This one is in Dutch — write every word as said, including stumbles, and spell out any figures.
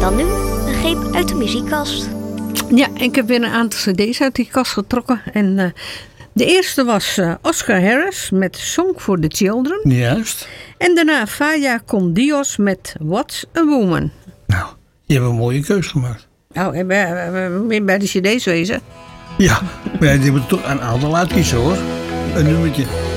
dan nu een greep uit de muziekkast. Ja, ik heb weer een aantal cd's uit die kast getrokken. En uh, de eerste was uh, Oscar Harris met Song for the Children. Juist. En daarna Faya con Dios met What's a Woman. Nou, je hebt een mooie keus gemaakt. Nou, bij, bij de cd's wezen. Ja, maar je moet toch een aantal uitkiezen hoor. Een nummertje.